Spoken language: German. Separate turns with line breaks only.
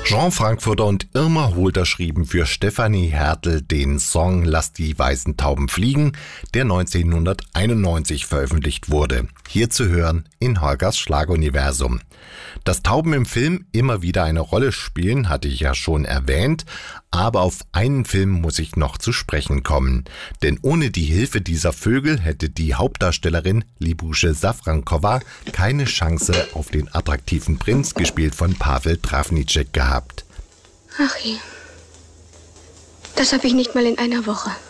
Jean Frankfurter und Irma Holter schrieben für Stefanie Hertel den Song Lass die weißen Tauben fliegen, der 1991 veröffentlicht wurde. Hier zu hören in Holgers Schlaguniversum. Dass Tauben im Film immer wieder eine Rolle spielen, hatte ich ja schon erwähnt, aber auf einen Film muss ich noch zu sprechen kommen. Denn ohne die Hilfe dieser Vögel hätte die Hauptdarstellerin Libusche Safrankova keine Chance auf den attraktiven Prinz, gespielt von Pavel Travnicek, gehabt.
Ach je, das habe ich nicht mal in einer Woche.